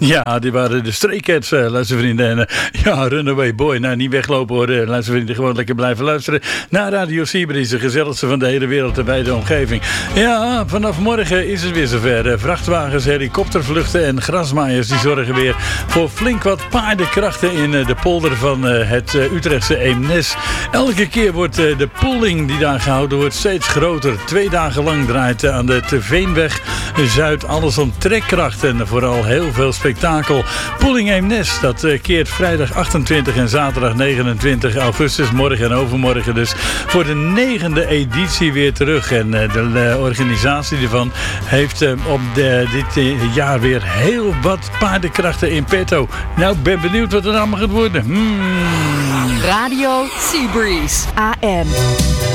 Ja, die waren de Stray Cats, luistervrienden. En ja, Runaway Boy. Nou, niet weglopen hoor, luistervrienden. Gewoon lekker blijven luisteren naar Radio Seabreeze, de gezelligste van de hele wereld en bij de omgeving. Ja, vanaf morgen is het weer zover. Vrachtwagens, helikoptervluchten en grasmaaiers die zorgen weer voor flink wat paardenkrachten in de polder van het Utrechtse Eemnes. Elke keer wordt de pooling die daar gehouden wordt steeds groter. 2 dagen lang draait aan de Veenweg Zuid alles om trekkracht en vooral heel veel spektakel. Pooling Eemnes, dat keert vrijdag 28 en zaterdag 29 augustus, morgen en overmorgen dus, voor de 9e editie weer terug. En de organisatie ervan heeft op dit jaar weer heel wat paardenkrachten in petto. Nou, ik ben benieuwd wat er allemaal gaat worden. Radio Seabreeze AM.